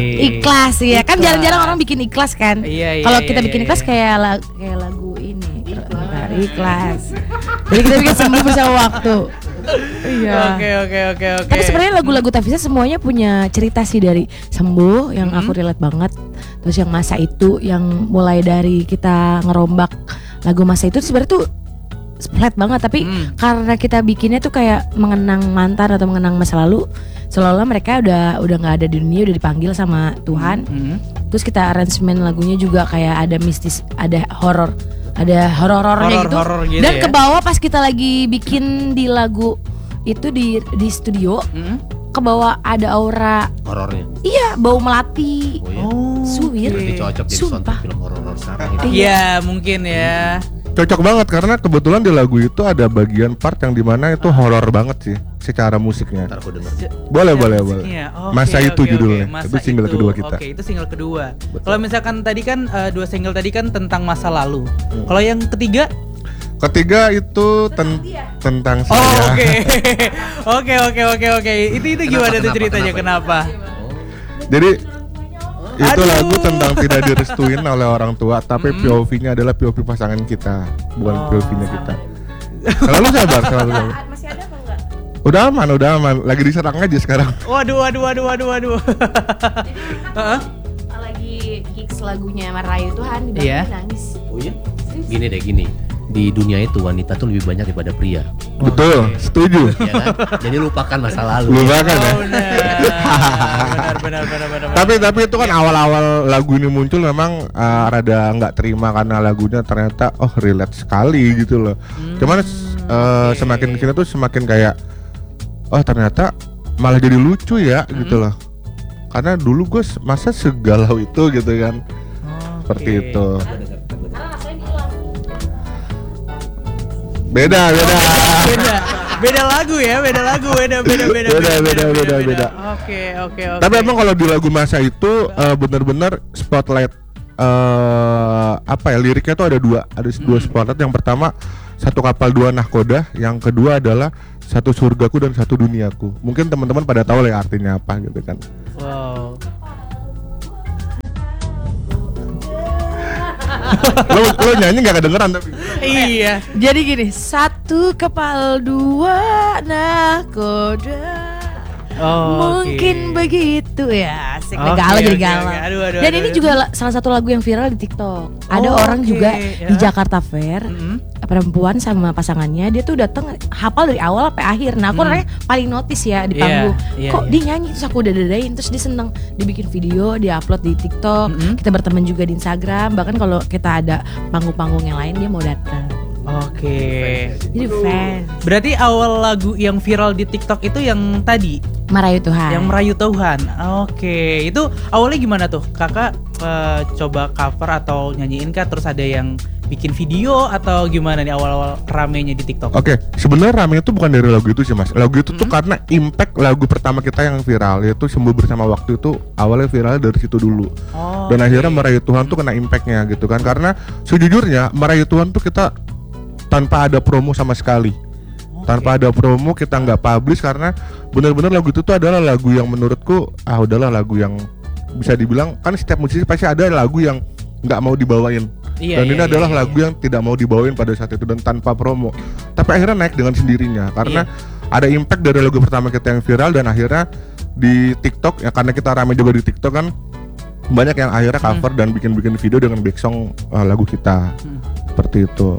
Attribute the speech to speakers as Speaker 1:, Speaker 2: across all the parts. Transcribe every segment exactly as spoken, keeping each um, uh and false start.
Speaker 1: Ikhlas ya, kan jarang-jarang orang bikin ikhlas kan.
Speaker 2: Iya, iya,
Speaker 1: Kalau
Speaker 2: iya,
Speaker 1: kita
Speaker 2: iya,
Speaker 1: bikin
Speaker 2: iya.
Speaker 1: ikhlas kayak lagu, kayak lagu ini ikhlas. ikhlas. Jadi kita bikin sembuh bersama waktu. Iya.
Speaker 2: Oke oke oke oke.
Speaker 1: Tapi sebenarnya lagu-lagu Tavisa semuanya punya cerita sih, dari sembuh yang aku relate banget. Terus yang masa itu, yang mulai dari kita ngerombak lagu masa itu sebenarnya tuh flat banget, tapi
Speaker 2: Hmm.
Speaker 1: karena kita bikinnya tuh kayak mengenang mantan atau mengenang masa lalu, seolah-olah mereka udah udah nggak ada di dunia, udah dipanggil sama Tuhan.
Speaker 2: Hmm.
Speaker 1: Terus kita aransemen lagunya juga kayak ada mistis, ada horor, ada horor-horornya gitu.
Speaker 2: Horor-horor gitu
Speaker 1: Dan
Speaker 2: ya.
Speaker 1: ke bawah pas kita lagi bikin di lagu itu di di studio,
Speaker 2: Hmm.
Speaker 1: ke bawah ada aura,
Speaker 3: Horornya.
Speaker 1: iya, bau melati.
Speaker 3: Oh iya.
Speaker 2: Oh.
Speaker 1: Suwir.
Speaker 3: Berarti cocok jadi
Speaker 1: Sumpah.
Speaker 3: soundtrack film horor sekarang itu.
Speaker 2: Iya mungkin ya.
Speaker 4: Cocok banget karena kebetulan di lagu itu ada bagian part yang dimana itu horor banget sih secara musiknya.
Speaker 3: Ntar aku denger.
Speaker 4: Boleh,
Speaker 2: Ya,
Speaker 4: boleh,
Speaker 2: musiknya.
Speaker 4: boleh.
Speaker 2: Oke,
Speaker 4: Masa
Speaker 2: oke,
Speaker 4: itu
Speaker 2: oke.
Speaker 4: judulnya.
Speaker 2: Masa
Speaker 4: Itu single
Speaker 2: itu.
Speaker 4: kedua kita.
Speaker 2: Oke, itu single kedua.
Speaker 4: Betul.
Speaker 2: Kalau misalkan tadi kan uh, dua single tadi kan tentang masa lalu.
Speaker 4: Hmm.
Speaker 2: Kalau yang ketiga?
Speaker 4: Ketiga itu ten- tentang
Speaker 2: Oh,
Speaker 4: saya.
Speaker 2: oke. Oke, oke, oke, oke. Itu itu
Speaker 3: Kenapa,
Speaker 2: gimana tuh
Speaker 3: kenapa,
Speaker 2: ceritanya? Kenapa?
Speaker 3: kenapa?
Speaker 4: Jadi itu
Speaker 2: Aduh.
Speaker 4: lagu tentang tidak direstuin oleh orang tua, tapi P O V-nya adalah P O V pasangan kita, bukan
Speaker 2: Oh.
Speaker 4: P O V-nya kita. Selalu sabar, selalu sabar.
Speaker 1: Masih ada apa enggak?
Speaker 4: Udah aman, udah aman. Lagi diserang aja sekarang.
Speaker 2: Waduh, waduh, waduh, waduh, waduh. Heeh.
Speaker 1: Lagi gigs lagunya Merayu Tuhan, di
Speaker 2: Iya.
Speaker 1: nangis.
Speaker 3: Oh iya? Gini deh gini. Di dunia itu wanita tuh lebih banyak daripada pria.
Speaker 4: Betul, setuju.
Speaker 3: Ya kan? Jadi lupakan masa lalu.
Speaker 4: Lupakan ya.
Speaker 2: Oh, benar. Benar, benar, benar, benar.
Speaker 4: Tapi tapi itu kan awal-awal lagu ini muncul memang uh, rada nggak terima karena lagunya ternyata oh relate sekali gitu loh. Cuman uh, semakin kesini tuh semakin kayak oh ternyata malah jadi lucu ya gitu loh. Karena dulu gue masa segalau itu gitu kan. Seperti itu. Beda beda.
Speaker 2: Beda. Beda lagu ya, beda lagu, beda beda beda
Speaker 4: Beda, beda, beda, beda.
Speaker 2: Oke, oke, oke.
Speaker 4: Tapi emang kalau di lagu masa itu uh, benar-benar spotlight uh, apa ya liriknya tuh ada dua, ada dua spotlight. Yang pertama satu kapal dua nahkoda, yang kedua adalah satu surgaku dan satu duniaku. Mungkin teman-teman pada tahu lah ya artinya apa gitu kan.
Speaker 2: Wow.
Speaker 4: Lo lo nyanyi nggak kedengeran tapi.
Speaker 2: Iya.
Speaker 1: Jadi gini, satu kepal dua nahkoda.
Speaker 2: Oh,
Speaker 1: Mungkin
Speaker 2: oke.
Speaker 1: begitu ya. Asik,
Speaker 2: Oke,
Speaker 1: galau jadi
Speaker 2: oke,
Speaker 1: galau.
Speaker 2: oke. Aduh, aduh,
Speaker 1: Dan
Speaker 2: aduh,
Speaker 1: ini
Speaker 2: aduh.
Speaker 1: juga la- salah satu lagu yang viral di TikTok. Ada
Speaker 2: Oh,
Speaker 1: orang
Speaker 2: oke,
Speaker 1: juga
Speaker 2: ya.
Speaker 1: di Jakarta Fair,
Speaker 2: Mm-mm.
Speaker 1: perempuan sama pasangannya, dia tuh datang hafal dari awal sampai akhir. Nah, aku
Speaker 2: Hmm.
Speaker 1: orangnya paling notice ya di
Speaker 2: Iya,
Speaker 1: panggung.
Speaker 2: iya,
Speaker 1: Kok
Speaker 2: iya.
Speaker 1: dia nyanyi, terus aku udah dadain, terus dia seneng, dibikin video, dia upload di TikTok.
Speaker 2: Mm-mm.
Speaker 1: Kita berteman juga di Instagram. Bahkan kalau kita ada panggung-panggung yang lain dia mau datang.
Speaker 2: Oke.
Speaker 1: Jadi fans.
Speaker 2: Berarti awal lagu yang viral di TikTok itu yang tadi,
Speaker 1: Merayu Tuhan.
Speaker 2: yang merayu Tuhan. Oke, itu awalnya gimana tuh? Kakak eh, coba cover atau nyanyiin kah? Terus ada yang bikin video atau gimana nih awal-awal ramenya di TikTok?
Speaker 4: Oke, sebenarnya rame itu bukan dari lagu itu sih mas. Lagu itu tuh karena impact lagu pertama kita yang viral, yaitu Sembuh Bersama Waktu itu awalnya viral dari situ dulu.
Speaker 2: Oh,
Speaker 4: Dan
Speaker 2: oke.
Speaker 4: akhirnya Merayu Tuhan tuh kena impactnya gitu kan. Karena sejujurnya Merayu Tuhan tuh kita tanpa ada promo sama sekali. Tanpa ada promo, kita nggak publish karena benar-benar lagu itu tuh adalah lagu yang menurutku ah udahlah lagu yang bisa dibilang kan setiap musisi pasti ada lagu yang nggak mau dibawain.
Speaker 2: Iya,
Speaker 4: Dan
Speaker 2: iya,
Speaker 4: ini
Speaker 2: iya,
Speaker 4: adalah
Speaker 2: iya.
Speaker 4: lagu yang tidak mau dibawain pada saat itu dan tanpa promo. Tapi akhirnya naik dengan sendirinya karena ada impact dari lagu pertama kita yang viral dan akhirnya di TikTok ya karena kita rame juga di TikTok kan banyak yang akhirnya cover dan bikin-bikin video dengan back song uh, lagu kita. Seperti itu.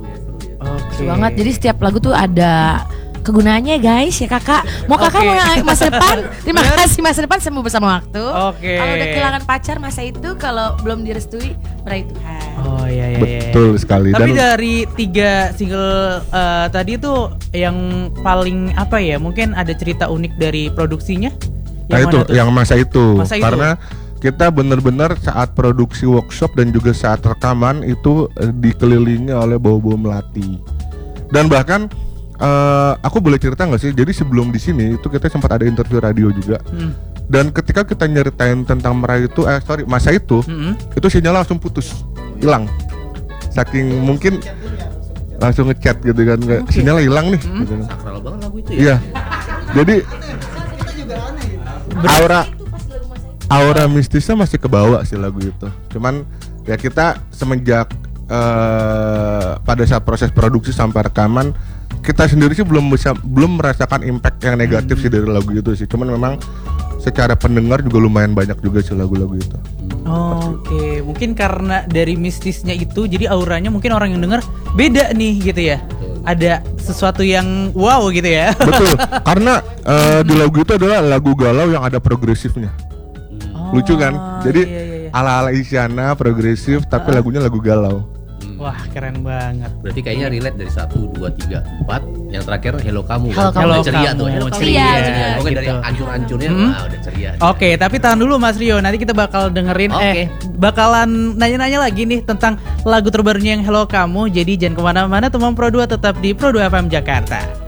Speaker 2: Oke.
Speaker 1: Seru banget. Jadi setiap lagu tuh ada kegunaannya guys ya kakak. Mau kakak
Speaker 2: Oke.
Speaker 1: mau yang masa depan? Terima kasih masa depan sembuh bersama waktu.
Speaker 2: Oke.
Speaker 1: Kalau udah kehilangan pacar masa itu, kalau belum direstui meraih Tuhan.
Speaker 2: Oh iya iya. iya.
Speaker 4: Betul sekali.
Speaker 2: Tapi
Speaker 4: Dan
Speaker 2: dari tiga single eh, tadi tuh yang paling apa ya? Mungkin ada cerita unik dari produksinya.
Speaker 4: nah itu
Speaker 2: mana tuh?
Speaker 4: yang masa itu
Speaker 2: Masa itu.
Speaker 4: karena kita benar-benar saat produksi workshop dan juga saat rekaman itu eh, dikelilingi oleh bau-bau melati. Dan bahkan eh, aku boleh cerita nggak sih? Jadi sebelum di sini itu kita sempat ada interview radio juga.
Speaker 2: Hmm.
Speaker 4: Dan ketika kita nyeritain tentang Merayu itu, eh sorry masa itu,
Speaker 2: Mm-mm.
Speaker 4: itu sinyal langsung putus, hilang. Saking mungkin langsung ngechat gitu kan, kayak
Speaker 2: Oke.
Speaker 4: sinyalnya hilang nih.
Speaker 2: Hmm.
Speaker 4: Gitu.
Speaker 3: Sakral banget lagu itu ya.
Speaker 4: Iya. Jadi aura aura mistisnya masih kebawa sih lagu itu. Cuman ya kita semenjak uh, pada saat proses produksi sampai rekaman, kita sendiri sih belum bisa belum merasakan impact yang negatif hmm. sih dari lagu itu sih. Cuman memang secara pendengar juga lumayan banyak juga sih lagu-lagu itu.
Speaker 2: Oh, Oke, okay. Mungkin karena dari mistisnya itu, jadi auranya mungkin orang yang denger beda nih gitu ya. Betul. Ada sesuatu yang wow gitu ya.
Speaker 4: Betul, karena uh, di lagu itu adalah lagu galau yang ada progresifnya. Oh, lucu kan? Jadi iya, iya, iya. ala-ala Isyana progresif, tapi uh. lagunya lagu galau.
Speaker 2: Wah keren banget.
Speaker 3: Berarti kayaknya relate dari satu, dua, tiga, empat. Yang terakhir Hello Kamu.
Speaker 1: Hello
Speaker 3: kan?
Speaker 1: Kamu.
Speaker 3: Hello ceria tuh. Hello
Speaker 1: ceria.
Speaker 3: ceria. Oke gitu. Dari ancur-ancurnya hmm. wah udah ceria.
Speaker 2: Oke okay, tapi tahan dulu Mas Rio. Nanti kita bakal dengerin okay. eh bakalan nanya-nanya lagi nih tentang lagu terbarunya yang Hello Kamu. Jadi jangan kemana-mana, teman Pro dua tetap di Pro dua F M Jakarta.